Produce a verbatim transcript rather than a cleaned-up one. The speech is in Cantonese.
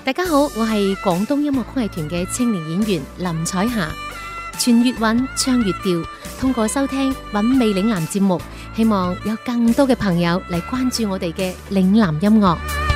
大家好，我係廣東音樂曲藝團嘅青年演員林彩霞，傳粵韻，唱粵調，通過收聽韻味嶺南節目，希望有更多嘅朋友嚟關注我哋嘅嶺南音樂。